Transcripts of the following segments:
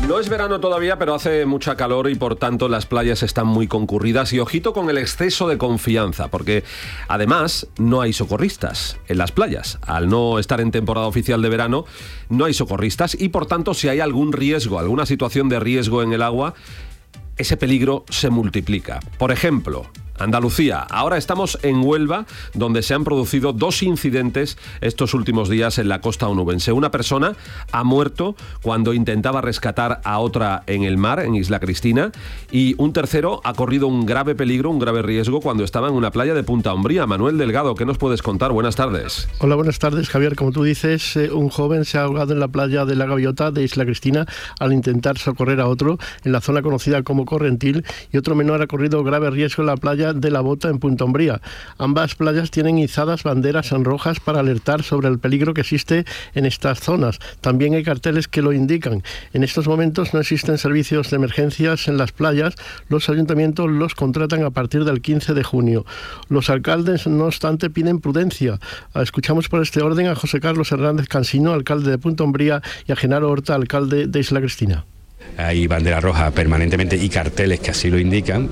No es verano todavía, pero hace mucha calor y por tanto las playas están muy concurridas. Y ojito con el exceso de confianza, porque además no hay socorristas en las playas. Al no estar en temporada oficial de verano, no hay socorristas y por tanto si hay algún riesgo, alguna situación de riesgo en el agua, ese peligro se multiplica. Por ejemplo, Andalucía. Ahora estamos en Huelva, donde se han producido 2 incidentes estos últimos días en la costa onubense. Una persona ha muerto cuando intentaba rescatar a otra en el mar, en Isla Cristina, y un tercero ha corrido un grave peligro, un grave riesgo cuando estaba en una playa de Punta Umbría. Manuel Delgado, ¿qué nos puedes contar? Buenas tardes. Hola, buenas tardes, Javier. Como tú dices, un joven se ha ahogado en la playa de la Gaviota de Isla Cristina al intentar socorrer a otro en la zona conocida como Correntil, y otro menor ha corrido grave riesgo en la playa de la Bota en Punta Umbría. Ambas playas tienen izadas banderas rojas para alertar sobre el peligro que existe en estas zonas. También hay carteles que lo indican. En estos momentos no existen servicios de emergencias en las playas. Los ayuntamientos los contratan a partir del 15 de junio. Los alcaldes, no obstante, piden prudencia. Escuchamos por este orden a José Carlos Hernández Cansino, alcalde de Punta Umbría, y a Genaro Horta, alcalde de Isla Cristina. Hay bandera roja permanentemente y carteles que así lo indican,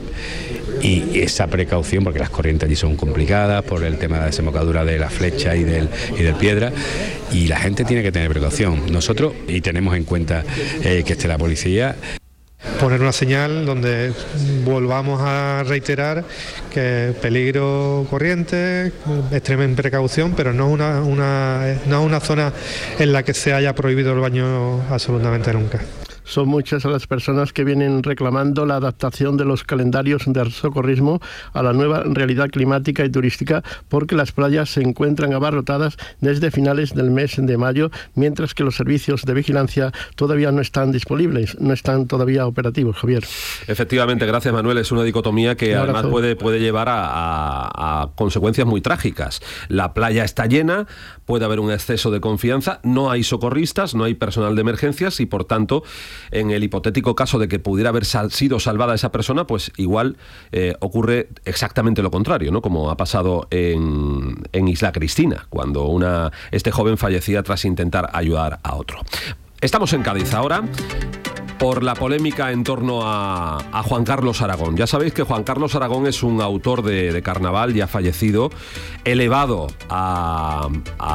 y esa precaución, porque las corrientes allí son complicadas por el tema de la desembocadura de la Flecha y del Piedra, y la gente tiene que tener precaución. Nosotros, y tenemos en cuenta que esté la policía, poner una señal donde volvamos a reiterar que peligro corriente, extremen precaución, pero no una zona en la que se haya prohibido el baño absolutamente nunca. Son muchas las personas que vienen reclamando la adaptación de los calendarios de socorrismo a la nueva realidad climática y turística, porque las playas se encuentran abarrotadas desde finales del mes de mayo, mientras que los servicios de vigilancia todavía no están disponibles, no están todavía operativos, Javier. Efectivamente, gracias Manuel, es una dicotomía que además puede llevar a consecuencias muy trágicas. La playa está llena, puede haber un exceso de confianza, no hay socorristas, no hay personal de emergencias y por tanto, en el hipotético caso de que pudiera haber sido salvada esa persona, pues igual ocurre exactamente lo contrario, ¿no? Como ha pasado en Isla Cristina, cuando este joven fallecía tras intentar ayudar a otro. Estamos en Cádiz ahora por la polémica en torno a Juan Carlos Aragón. Ya sabéis que Juan Carlos Aragón es un autor de carnaval ya fallecido, elevado a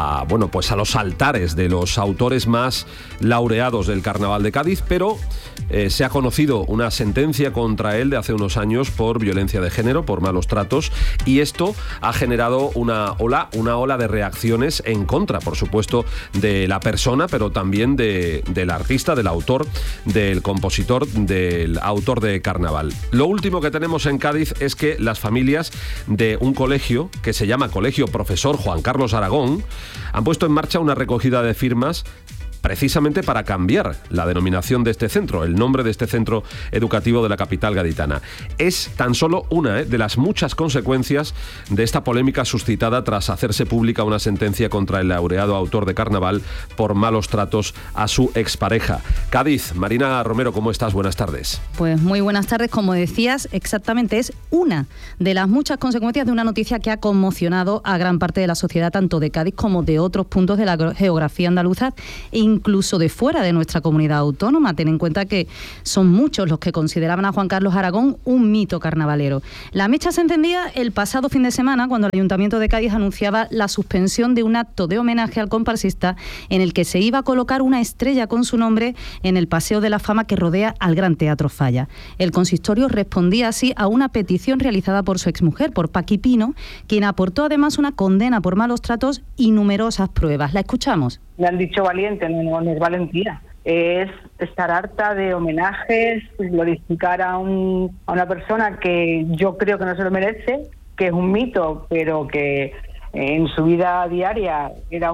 los altares de los autores más laureados del carnaval de Cádiz, pero se ha conocido una sentencia contra él de hace unos años por violencia de género, por malos tratos, y esto ha generado una ola de reacciones en contra, por supuesto, de la persona, pero también del artista, del autor, del compositor, del autor de carnaval. Lo último que tenemos en Cádiz es que las familias de un colegio que se llama Colegio Profesor Juan Carlos Aragón han puesto en marcha una recogida de firmas precisamente para cambiar la denominación de este centro, el nombre de este centro educativo de la capital gaditana. Es tan solo una de las muchas consecuencias de esta polémica suscitada tras hacerse pública una sentencia contra el laureado autor de carnaval por malos tratos a su expareja. Cádiz, Marina Romero, ¿cómo estás? Buenas tardes. Pues muy buenas tardes. Como decías, exactamente es una de las muchas consecuencias de una noticia que ha conmocionado a gran parte de la sociedad, tanto de Cádiz como de otros puntos de la geografía andaluza, incluso de fuera de nuestra comunidad autónoma. Ten en cuenta que son muchos los que consideraban a Juan Carlos Aragón un mito carnavalero. La mecha se encendía el pasado fin de semana cuando el Ayuntamiento de Cádiz anunciaba la suspensión de un acto de homenaje al comparsista en el que se iba a colocar una estrella con su nombre en el Paseo de la Fama que rodea al Gran Teatro Falla. El consistorio respondía así a una petición realizada por su exmujer, por Paqui Pino, quien aportó además una condena por malos tratos y numerosas pruebas. La escuchamos. Me han dicho valiente, no es valentía. Es estar harta de homenajes, glorificar a una persona que yo creo que no se lo merece, que es un mito, pero que en su vida diaria era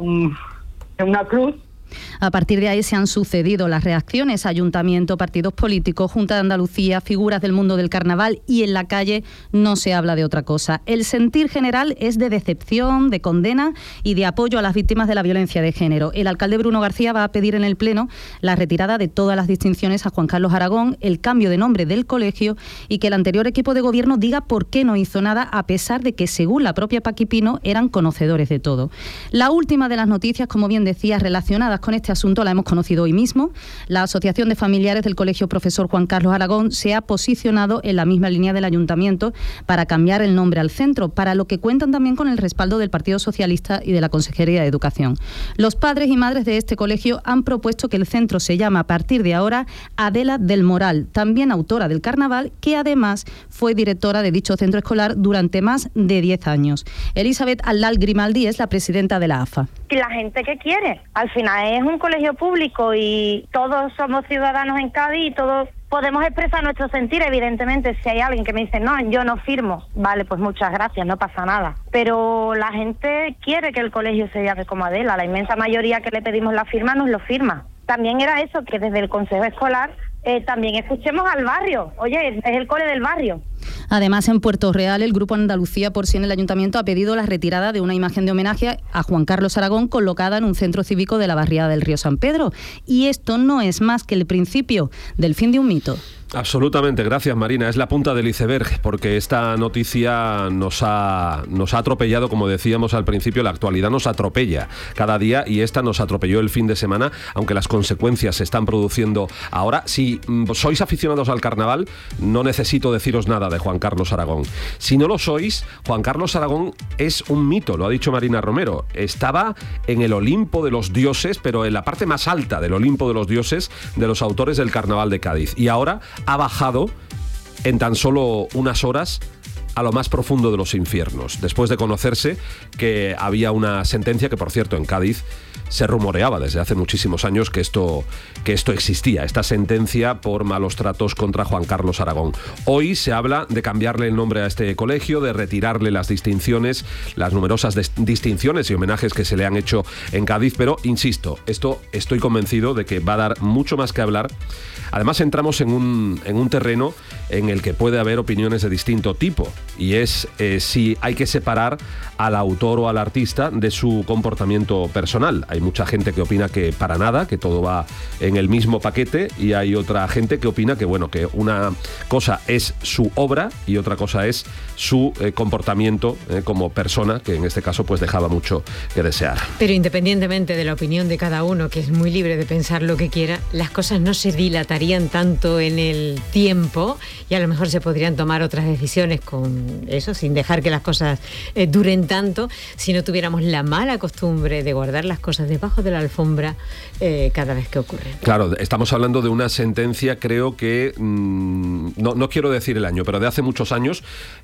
una cruz. A partir de ahí se han sucedido las reacciones: ayuntamiento, partidos políticos, Junta de Andalucía, figuras del mundo del carnaval, y en la calle no se habla de otra cosa. El sentir general es de decepción, de condena y de apoyo a las víctimas de la violencia de género. El alcalde Bruno García va a pedir en el Pleno la retirada de todas las distinciones a Juan Carlos Aragón, el cambio de nombre del colegio y que el anterior equipo de gobierno diga por qué no hizo nada, a pesar de que, según la propia Paqui Pino, eran conocedores de todo. La última de las noticias, como bien decías, relacionadas con este asunto la hemos conocido hoy mismo. La Asociación de Familiares del Colegio Profesor Juan Carlos Aragón se ha posicionado en la misma línea del Ayuntamiento para cambiar el nombre al centro, para lo que cuentan también con el respaldo del Partido Socialista y de la Consejería de Educación. Los padres y madres de este colegio han propuesto que el centro se llame a partir de ahora Adela del Moral, también autora del Carnaval, que además fue directora de dicho centro escolar durante más de 10 años. Elizabeth Aldal Grimaldi es la presidenta de la AFA. Y la gente que quiere, al final es un colegio público y todos somos ciudadanos en Cádiz y todos podemos expresar nuestro sentir. Evidentemente, si hay alguien que me dice, no, yo no firmo, vale, pues muchas gracias, no pasa nada. Pero la gente quiere que el colegio se llame como Adela, la inmensa mayoría que le pedimos la firma nos lo firma. También era eso, que desde el Consejo Escolar también escuchemos al barrio. Oye, es el cole del barrio. Además, en Puerto Real, el Grupo Andalucía por Sí en el Ayuntamiento ha pedido la retirada de una imagen de homenaje a Juan Carlos Aragón colocada en un centro cívico de la barriada del Río San Pedro. Y esto no es más que el principio del fin de un mito. Absolutamente, gracias Marina. Es la punta del iceberg, porque esta noticia nos ha atropellado, como decíamos al principio. La actualidad nos atropella cada día y esta nos atropelló el fin de semana, aunque las consecuencias se están produciendo ahora. Si sois aficionados al carnaval, no necesito deciros nada de Juan Carlos Aragón. Si no lo sois, Juan Carlos Aragón es un mito, lo ha dicho Marina Romero. Estaba en el Olimpo de los dioses, pero en la parte más alta del Olimpo de los dioses de los autores del Carnaval de Cádiz. Y ahora ha bajado en tan solo unas horas a lo más profundo de los infiernos, después de conocerse que había una sentencia que, por cierto, en Cádiz se rumoreaba desde hace muchísimos años que esto existía, esta sentencia por malos tratos contra Juan Carlos Aragón. Hoy se habla de cambiarle el nombre a este colegio, de retirarle las distinciones, las numerosas distinciones y homenajes que se le han hecho en Cádiz, pero insisto, esto estoy convencido de que va a dar mucho más que hablar. Además, entramos en un terreno en el que puede haber opiniones de distinto tipo, y es si hay que separar al autor o al artista de su comportamiento personal. Hay mucha gente que opina que para nada, que todo va en el mismo paquete, y hay otra gente que opina que, bueno, que una cosa es su obra y otra cosa es su comportamiento como persona, que en este caso pues dejaba mucho que desear. Pero independientemente de la opinión de cada uno, que es muy libre de pensar lo que quiera, las cosas no se dilatarían tanto en el tiempo y a lo mejor se podrían tomar otras decisiones con eso, sin dejar que las cosas duren tanto, si no tuviéramos la mala costumbre de guardar las cosas debajo de la alfombra cada vez que ocurre. Claro, estamos hablando de una sentencia, creo que, no quiero decir el año, pero de hace muchos años,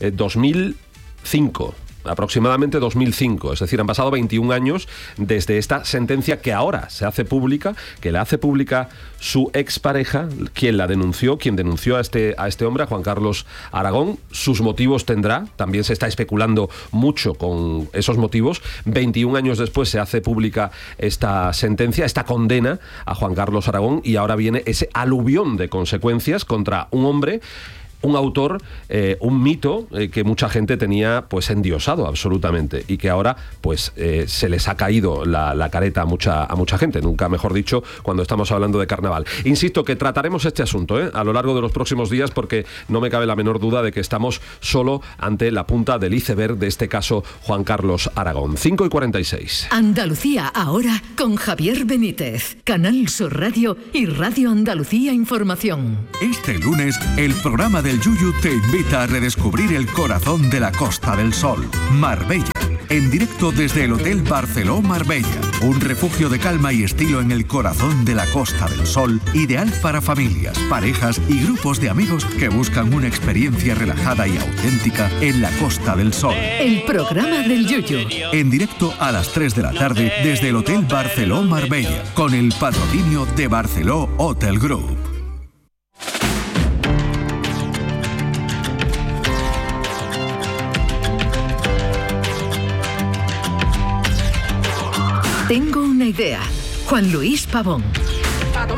2005. Aproximadamente 2005, es decir, han pasado 21 años desde esta sentencia que ahora se hace pública, que la hace pública su expareja, quien denunció a este hombre, a Juan Carlos Aragón. Sus motivos tendrá, también se está especulando mucho con esos motivos. 21 años después se hace pública esta sentencia, esta condena a Juan Carlos Aragón, y ahora viene ese aluvión de consecuencias contra un hombre, un autor, un mito que mucha gente tenía pues endiosado absolutamente, y que ahora pues se les ha caído la careta a mucha gente, nunca mejor dicho, cuando estamos hablando de carnaval. Insisto que trataremos este asunto a lo largo de los próximos días, porque no me cabe la menor duda de que estamos solo ante la punta del iceberg de este caso Juan Carlos Aragón. 5:46. Andalucía ahora con Javier Benítez, Canal Sur Radio y Radio Andalucía Información. Este lunes, el programa del Yuyu te invita a redescubrir el corazón de la Costa del Sol, Marbella. En directo desde el Hotel Barceló Marbella, un refugio de calma y estilo en el corazón de la Costa del Sol, ideal para familias, parejas y grupos de amigos que buscan una experiencia relajada y auténtica en la Costa del Sol. El programa del Yuyu. En directo a las 3 de la tarde desde el Hotel Barceló Marbella, con el patrocinio de Barceló Hotel Group. Tengo una idea. Juan Luis Pavón.